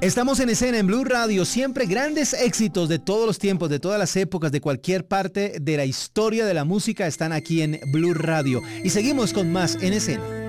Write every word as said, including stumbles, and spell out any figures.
Estamos en escena en Blue Radio, siempre grandes éxitos de todos los tiempos, de todas las épocas, de cualquier parte de la historia de la música están aquí en Blue Radio. Y seguimos con más en escena.